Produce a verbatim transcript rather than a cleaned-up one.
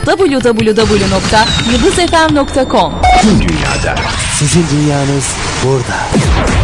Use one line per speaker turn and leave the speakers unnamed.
double-u double-u double-u nokta yıldız f m nokta com.
Tüm dünyada. Sizin dünyanız burada.